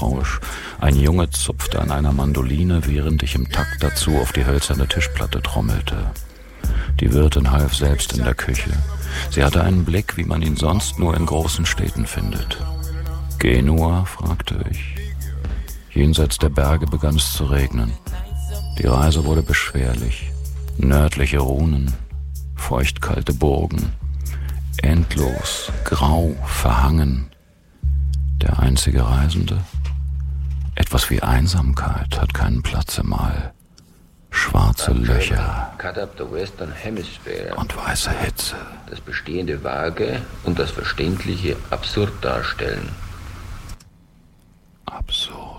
misstrauisch. Ein Junge zupfte an einer Mandoline, während ich im Takt dazu auf die hölzerne Tischplatte trommelte. Die Wirtin half selbst in der Küche. Sie hatte einen Blick, wie man ihn sonst nur in großen Städten findet. »Genua?« fragte ich. Jenseits der Berge begann es zu regnen. Die Reise wurde beschwerlich. Nördliche Runen, feuchtkalte Burgen, endlos, grau, verhangen. Der einzige Reisende? Etwas wie Einsamkeit hat keinen Platz im All. Schwarze Löcher und weiße Hitze. Das Bestehende vage und das Verständliche absurd darstellen. Absurd.